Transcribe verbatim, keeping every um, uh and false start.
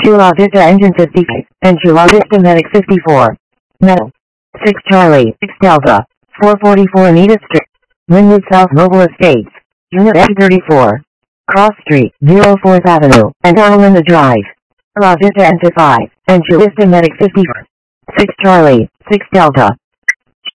two La Vista Engine fifty-five, and two La Vista Medic fifty-four. Metal. six Charlie, six Delta, four forty-four Anita Street, Linwood South Mobile Estates, Unit F thirty-four. Cross Street, oh fourth Avenue, and Arlinda Drive. La Vista Engine five, and two Vista Medic fifty-four. six Charlie, six Delta,